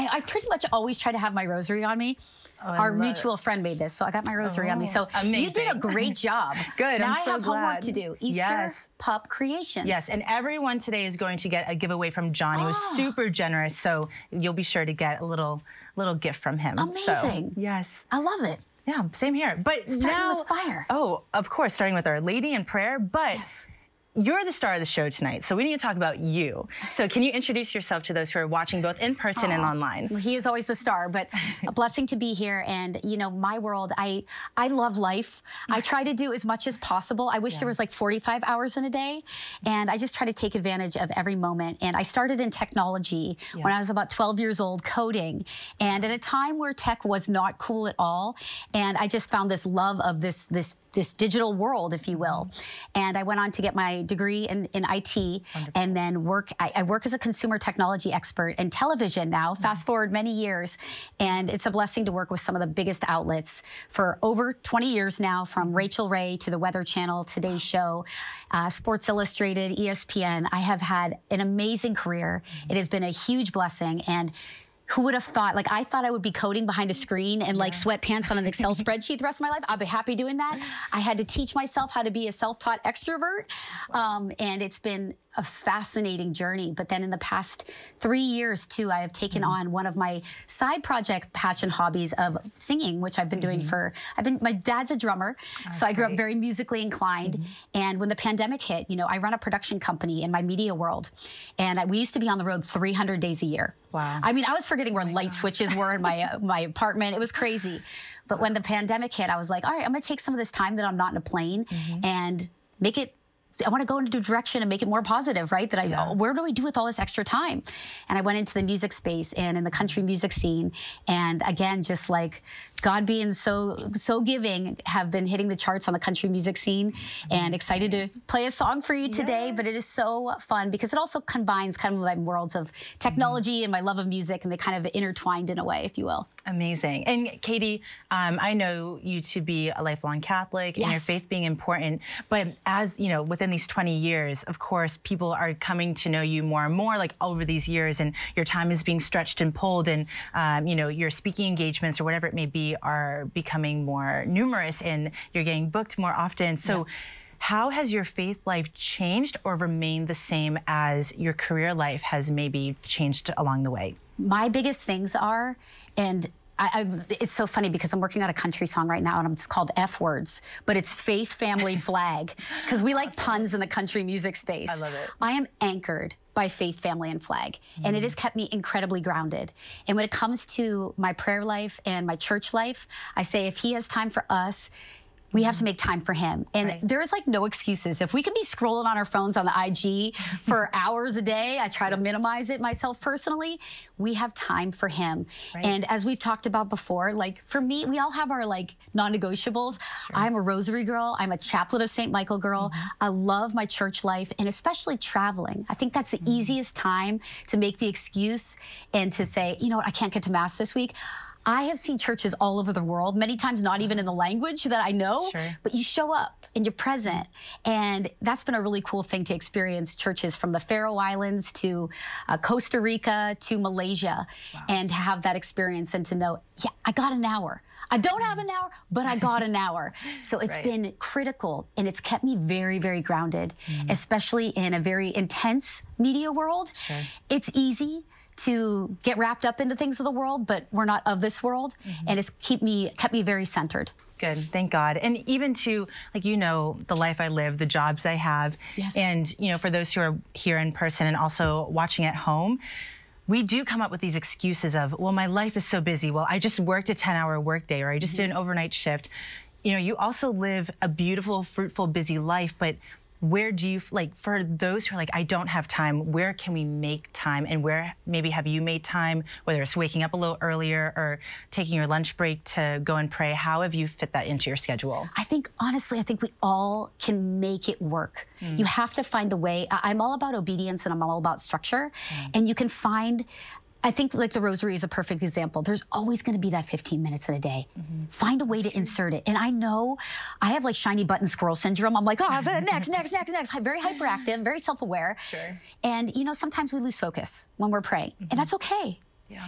I pretty much always try to have my rosary on me. Oh, Our mutual friend made this, so I got my rosary on me. So amazing. You did a great job. Good, now I'm so I have glad. homework to do. Easter Pup Creations. Yes, and everyone today is going to get a giveaway from John. He was super generous, so you'll be sure to get a little gift from him. Amazing. So, yes. I love it. Yeah, same here. But starting now, with fire. Oh, of course, starting with Our Lady in prayer, but you're the star of the show tonight, so we need to talk about you. So can you introduce yourself to those who are watching both in person and online? Well, he is always the star, but a blessing to be here. And, you know, my world, I love life. I try to do as much as possible. I wish there was like 45 hours in a day. And I just try to take advantage of every moment. And I started in technology when I was about 12 years old, coding. And at a time where tech was not cool at all. And I just found this love of this digital world, if you will. And I went on to get my degree in IT and then I work as a consumer technology expert in television now, fast forward many years. And it's a blessing to work with some of the biggest outlets for over 20 years now, from Rachel Ray to the Weather Channel, Today's Show, Sports Illustrated, ESPN. I have had an amazing career. It has been a huge blessing. And who would have thought, like, I thought I would be coding behind a screen and like sweatpants on an Excel spreadsheet the rest of my life. I'd be happy doing that. I had to teach myself how to be a self-taught extrovert. And it's been a fascinating journey. But then in the past 3 years too, I have taken on one of my side project passion hobbies of singing, which I've been doing my dad's a drummer. So I grew up very musically inclined. And when the pandemic hit, you know, I run a production company in my media world. And we used to be on the road 300 days a year. Wow. I mean, I was forgetting where light switches were in my apartment. It was crazy. But when the pandemic hit, I was like, all right, I'm gonna take some of this time that I'm not in a plane and make it, I want to go into a direction and make it more positive, right? That where do I do with all this extra time? And I went into the music space and in the country music scene. And again, just like God being so giving, have been hitting the charts on the country music scene. And excited to play a song for you today. But it is so fun because it also combines kind of my worlds of technology and my love of music, and they kind of intertwined in a way, if you will. Amazing. And Katie, I know you to be a lifelong Catholic and your faith being important, but as you know, within these 20 years, of course, people are coming to know you more and more, like over these years, and your time is being stretched and pulled, and you know, your speaking engagements or whatever it may be are becoming more numerous, and you're getting booked more often. So how has your faith life changed or remained the same as your career life has maybe changed along the way? My biggest things are, and it's so funny because I'm working on a country song right now, and it's called F Words, but it's Faith, Family, Flag, because we like puns in the country music space. I love it. I am anchored by faith, family, and flag, and it has kept me incredibly grounded. And when it comes to my prayer life and my church life, I say if he has time for us, we have to make time for him. And there's like no excuses. If we can be scrolling on our phones on the IG for hours a day, I try to minimize it myself personally, we have time for him. And as we've talked about before, like for me, we all have our like non-negotiables. I'm a rosary girl. I'm a chaplain of St. Michael girl. I love my church life, and especially traveling. I think that's the easiest time to make the excuse and to say, you know what, I can't get to Mass this week. I have seen churches all over the world, many times not even in the language that I know, but you show up and you're present. And that's been a really cool thing to experience churches from the Faroe Islands to Costa Rica to Malaysia, and have that experience and to know, yeah, I got an hour. I don't have an hour, but I got an hour. So it's been critical, and it's kept me very, very grounded, especially in a very intense media world. It's easy to get wrapped up in the things of the world, but we're not of this world, and it's kept me very centered. Good, thank God. And even to, like, you know, the life I live, the jobs I have, and, you know, for those who are here in person and also watching at home, we do come up with these excuses of, well, my life is so busy. Well, I just worked a 10-hour workday, or I just did an overnight shift. You know, you also live a beautiful, fruitful, busy life, but where do you, like, for those who are like, I don't have time, where can we make time? And where maybe have you made time, whether it's waking up a little earlier or taking your lunch break to go and pray? How have you fit that into your schedule? I think, honestly, I think we all can make it work. You have to find the way. I'm all about obedience, and I'm all about structure. And you can find, I think, like, the rosary is a perfect example. There's always going to be that 15 minutes in a day. Find a way to insert it. And I know I have like shiny button squirrel syndrome. I'm like, oh, next. Very hyperactive, very self-aware. And, you know, sometimes we lose focus when we're praying. And that's okay.